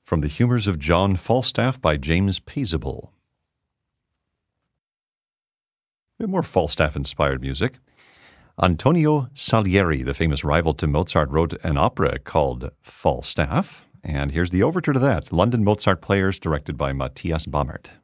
from The Humors of John Falstaff by James Paisible. A bit more Falstaff-inspired music. Antonio Salieri, the famous rival to Mozart, wrote an opera called Falstaff, and here's the overture to that. London Mozart Players, directed by Matthias Bammert.